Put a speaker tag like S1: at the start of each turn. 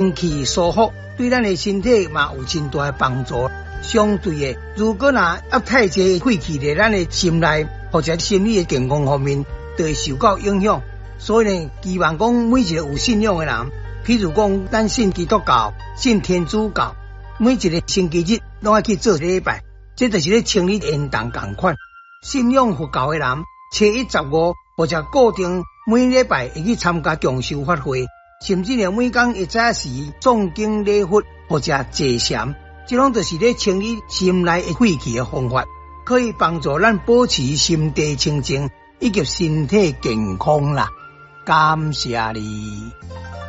S1: 灵气疏忽，对咱的身体嘛有真大的帮助。相对的，如果压太济晦气在咱的心内，或者心理的健康方面，就会受到影响。所以呢，希望讲每一个有信仰的人，譬如讲咱信基督教、信天主教，每一个星期日拢要去做礼拜，这就是咧清理缘动同款。信仰佛教的人，初一十五或者固定每礼拜会去参加共修法会，甚至呢每天一早时诵经礼佛或者坐禅，这种就是咧清理心内的晦气的方法，可以帮助咱保持心地清净以及身体健康啦。感谢你。